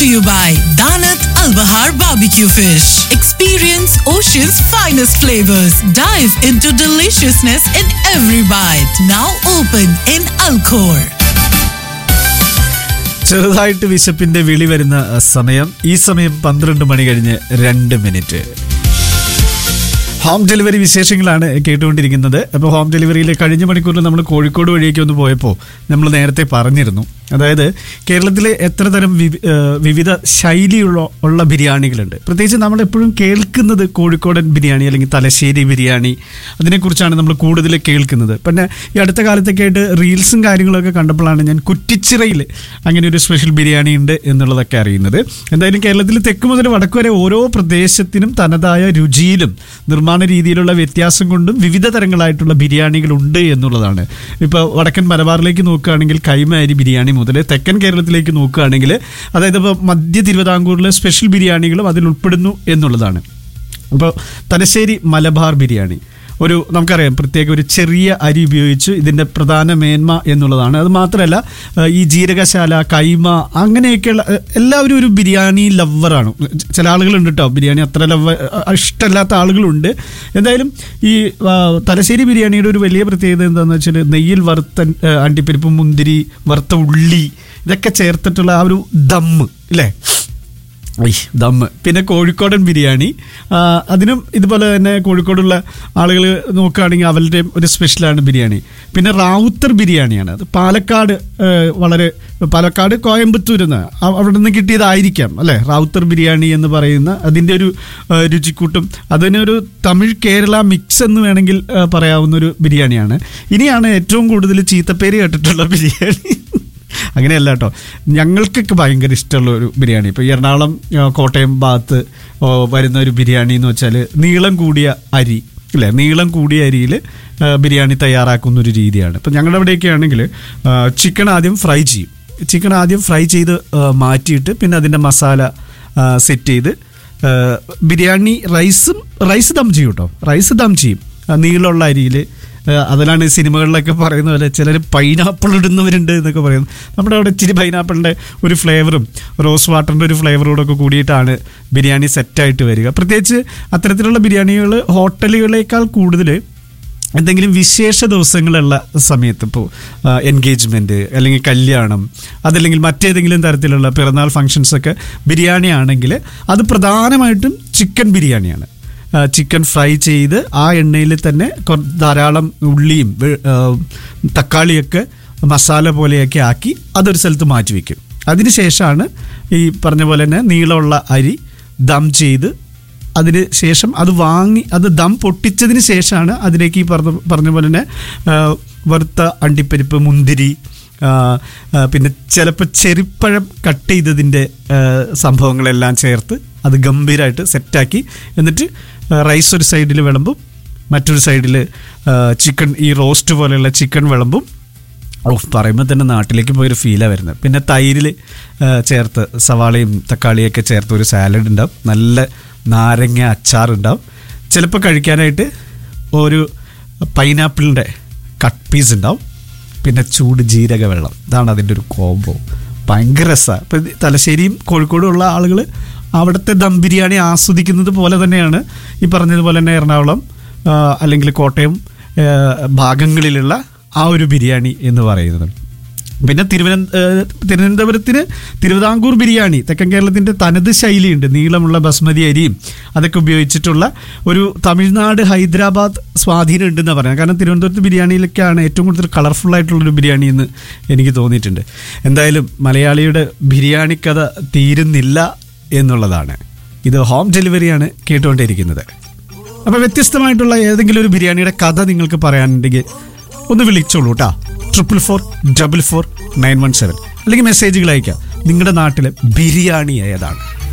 to you by Danat Al Bahar Barbecue Fish. Experience Ocean's finest flavors. Dive into deliciousness in every bite. Now open in Alcor. ചെറുതായിട്ട് വിശപ്പിന്റെ വിളി വരുന്ന സമയം. ഈ സമയം 12 മണി കഴിഞ്ഞ് 2 minute. Home delivery വിശേഷങ്ങളാണ് കേട്ടുകൊണ്ടിരിക്കുന്നത്. അപ്പോൾ ഹോം ഡെലിവറിയിൽ കഴിഞ്ഞ മണിക്കൂറിൽ നമ്മൾ കോഴിക്കോട് വഴിയൊക്കെ ഒന്ന് പോയപ്പോൾ നമ്മൾ നേരത്തെ പറഞ്ഞിരുന്നു, അതായത് കേരളത്തിലെ എത്ര തരം വിവിധ ശൈലിയുള്ള ബിരിയാണികളുണ്ട്. പ്രത്യേകിച്ച് നമ്മളെപ്പോഴും കേൾക്കുന്നത് കോഴിക്കോടൻ ബിരിയാണി അല്ലെങ്കിൽ തലശ്ശേരി ബിരിയാണി, അതിനെക്കുറിച്ചാണ് നമ്മൾ കൂടുതൽ കേൾക്കുന്നത്. പിന്നെ ഈ അടുത്ത കാലത്തൊക്കെ ആയിട്ട് റീൽസും കാര്യങ്ങളൊക്കെ കണ്ടപ്പോഴാണ് ഞാൻ കുറ്റിച്ചിറയിൽ അങ്ങനെ ഒരു സ്പെഷ്യൽ ബിരിയാണി ഉണ്ട് എന്നുള്ളതൊക്കെ അറിയുന്നത്. എന്തായാലും കേരളത്തിൽ തെക്ക് മുതൽ വടക്ക് വരെ ഓരോ പ്രദേശത്തിനും തനതായ രുചിയിലും നിർമ്മാണ രീതിയിലുള്ള വ്യത്യാസം കൊണ്ടും വിവിധ തരങ്ങളായിട്ടുള്ള ബിരിയാണികളുണ്ട് എന്നുള്ളതാണ്. ഇപ്പോൾ വടക്കൻ മലബാറിലേക്ക് നോക്കുകയാണെങ്കിൽ കൈമ അരി ബിരിയാണി മുതൽ തെക്കൻ കേരളത്തിലേക്ക് നോക്കുകയാണെങ്കിൽ, അതായത് ഇപ്പോൾ മധ്യ തിരുവിതാംകൂറിലെ സ്പെഷ്യൽ ബിരിയാണികളും അതിൽ ഉൾപ്പെടുന്നു എന്നുള്ളതാണ്. അപ്പോൾ തലശ്ശേരി മലബാർ ബിരിയാണി നമുക്കറിയാം, പ്രത്യേക ഒരു ചെറിയ അരി ഉപയോഗിച്ച് ഇതിൻ്റെ പ്രധാന മേന്മ എന്നുള്ളതാണ്. അത് മാത്രമല്ല ഈ ജീരകശാല, കൈമ, അങ്ങനെയൊക്കെയുള്ള എല്ലാവരും ഒരു ബിരിയാണി ലവറാണ്. ചില ആളുകളുണ്ട് കേട്ടോ, ബിരിയാണി അത്ര ഇഷ്ടമല്ലാത്ത ആളുകളുണ്ട്. എന്തായാലും ഈ തലശ്ശേരി ബിരിയാണിയുടെ ഒരു വലിയ പ്രത്യേകത എന്താണെന്ന് വെച്ചാൽ നെയ്യിൽ വറുത്ത അണ്ടിപ്പരിപ്പ്, മുന്തിരി, വറുത്ത ഉള്ളി, ഇതൊക്കെ ചേർത്തിട്ടുള്ള ആ ഒരു ദമ്മ് ഇല്ലേ, ദമ്മ്. പിന്നെ കോഴിക്കോടൻ ബിരിയാണി, അതിനും ഇതുപോലെ തന്നെ കോഴിക്കോടുള്ള ആളുകൾ നോക്കുകയാണെങ്കിൽ അവരുടെ ഒരു സ്പെഷ്യലാണ് ബിരിയാണി. പിന്നെ റാവുത്തർ ബിരിയാണിയാണ്, അത് പാലക്കാട് കോയമ്പത്തൂരിൽ നിന്ന് അവിടെ നിന്ന് കിട്ടിയതായിരിക്കാം അല്ലേ, റാവുത്തർ ബിരിയാണി എന്ന് പറയുന്ന അതിൻ്റെ ഒരു രുചിക്കൂട്ടും. അതിനൊരു തമിഴ് കേരള മിക്സ് എന്ന് വേണമെങ്കിൽ പറയാവുന്ന ഒരു ബിരിയാണിയാണ്. ഇനിയാണ് ഏറ്റവും കൂടുതൽ ചീത്തപ്പേര് കേട്ടിട്ടുള്ള ബിരിയാണി. അങ്ങനെയല്ല കേട്ടോ, ഞങ്ങൾക്കൊക്കെ ഭയങ്കര ഇഷ്ടമുള്ള ഒരു ബിരിയാണി. ഇപ്പോൾ എറണാകുളം, കോട്ടയം ഭാഗത്ത് വരുന്ന ഒരു ബിരിയാണി എന്ന് വെച്ചാൽ നീളം കൂടിയ അരി ഇല്ലേ, നീളം കൂടിയ അരിയിൽ ബിരിയാണി തയ്യാറാക്കുന്ന ഒരു രീതിയാണ്. ഇപ്പം ഞങ്ങളുടെ അവിടെയൊക്കെ ആണെങ്കിൽ ചിക്കൻ ആദ്യം ഫ്രൈ ചെയ്ത് മാറ്റിയിട്ട് പിന്നെ അതിൻ്റെ മസാല സെറ്റ് ചെയ്ത് ബിരിയാണി റൈസ് ദം ചെയ്യും കേട്ടോ, റൈസ് ദം ചെയ്യും നീളമുള്ള അരിയിൽ. അതിലാണ് സിനിമകളിലൊക്കെ പറയുന്ന പോലെ ചിലർ പൈനാപ്പിൾ ഇടുന്നവരുണ്ട് എന്നൊക്കെ പറയുന്നു. നമ്മുടെ അവിടെ ഇച്ചിരി പൈനാപ്പിളിൻ്റെ ഒരു ഫ്ലേവറും റോസ് വാട്ടറിൻ്റെ ഒരു ഫ്ലേവറോടൊക്കെ കൂടിയിട്ടാണ് ബിരിയാണി സെറ്റായിട്ട് വരിക. പ്രത്യേകിച്ച് അത്തരത്തിലുള്ള ബിരിയാണികൾ ഹോട്ടലുകളേക്കാൾ കൂടുതൽ എന്തെങ്കിലും വിശേഷ ദിവസങ്ങളുള്ള സമയത്ത്, ഇപ്പോൾ എൻഗേജ്മെൻറ്റ് അല്ലെങ്കിൽ കല്യാണം, അതല്ലെങ്കിൽ മറ്റേതെങ്കിലും തരത്തിലുള്ള പിറന്നാൾ ഫങ്ഷൻസൊക്കെ ബിരിയാണി ആണെങ്കിൽ അത് പ്രധാനമായിട്ടും ചിക്കൻ ബിരിയാണിയാണ്. ചിക്കൻ ഫ്രൈ ചെയ്ത് ആ എണ്ണയിൽ തന്നെ ധാരാളം ഉള്ളിയും തക്കാളിയൊക്കെ മസാല പോലെയൊക്കെ ആക്കി അതൊരു സ്ഥലത്ത് മാറ്റി വയ്ക്കും. അതിനുശേഷമാണ് ഈ പറഞ്ഞ പോലെ തന്നെ നീളമുള്ള അരി ദം ചെയ്ത് അതിന് ശേഷം അത് ദം പൊട്ടിച്ചതിന് ശേഷമാണ് അതിലേക്ക് ഈ പറഞ്ഞ പോലെ തന്നെ വറുത്ത അണ്ടിപ്പരിപ്പ്, മുന്തിരി, പിന്നെ ചിലപ്പോൾ ചെറിപ്പഴം കട്ട് ചെയ്തതിൻ്റെ സംഭവങ്ങളെല്ലാം ചേർത്ത് അത് ഗംഭീരമായിട്ട് സെറ്റാക്കി, എന്നിട്ട് റൈസ് ഒരു സൈഡിൽ വിളമ്പും, മറ്റൊരു സൈഡിൽ ചിക്കൻ, ഈ റോസ്റ്റ് പോലെയുള്ള ചിക്കൻ വിളമ്പും. പറയുമ്പോൾ തന്നെ നാട്ടിലേക്ക് പോയൊരു ഫീലാണ് വരുന്നത്. പിന്നെ തൈരിൽ ചേർത്ത് സവാളയും തക്കാളിയൊക്കെ ചേർത്ത് ഒരു സാലഡ് ഉണ്ടാവും, നല്ല നാരങ്ങ അച്ചാറുണ്ടാവും. ചിലപ്പോൾ കഴിക്കാനായിട്ട് ഒരു പൈനാപ്പിളിൻ്റെ കട്ട് പീസ് ഉണ്ടാവും, പിന്നെ ചൂട് ജീരക വെള്ളം. ഇതാണ് അതിൻ്റെ ഒരു കോംബോ, ഭയങ്കര രസമാണ്. ഇപ്പം തലശ്ശേരിയും കോഴിക്കോടും ഉള്ള ആളുകൾ അവിടുത്തെ ദം ബിരിയാണി ആസ്വദിക്കുന്നത് പോലെ തന്നെയാണ് ഈ പറഞ്ഞതുപോലെ തന്നെ എറണാകുളം അല്ലെങ്കിൽ കോട്ടയം ഭാഗങ്ങളിലുള്ള ആ ഒരു ബിരിയാണി എന്ന് പറയുന്നത്. പിന്നെ തിരുവനന്തപുരത്തിന് തിരുവിതാംകൂർ ബിരിയാണി, തെക്കൻ കേരളത്തിൻ്റെ തനത് ശൈലിയുണ്ട്. നീളമുള്ള ബസ്മതി അരിയും അതൊക്കെ ഉപയോഗിച്ചിട്ടുള്ള ഒരു തമിഴ്നാട്, ഹൈദരാബാദ് സ്വാധീനം ഉണ്ടെന്ന് പറയാം. കാരണം തിരുവനന്തപുരത്ത് ബിരിയാണിയിലൊക്കെയാണ് ഏറ്റവും കൂടുതൽ കളർഫുള്ളായിട്ടുള്ളൊരു ബിരിയാണി എന്ന് എനിക്ക് തോന്നിയിട്ടുണ്ട്. എന്തായാലും മലയാളിയുടെ ബിരിയാണി കഥ തീരുന്നില്ല എന്നുള്ളതാണ്. ഇത് ഹോം ഡെലിവറിയാണ് കേട്ടുകൊണ്ടിരിക്കുന്നത്. അപ്പോൾ വ്യത്യസ്തമായിട്ടുള്ള ഏതെങ്കിലും ഒരു ബിരിയാണിയുടെ കഥ നിങ്ങൾക്ക് പറയാനുണ്ടെങ്കിൽ ഒന്ന് വിളിച്ചോളൂ കേട്ടോ, 444-44917, അല്ലെങ്കിൽ മെസ്സേജുകൾ അയക്കാം. നിങ്ങളുടെ നാട്ടിലെ ബിരിയാണി ഏതാണ്?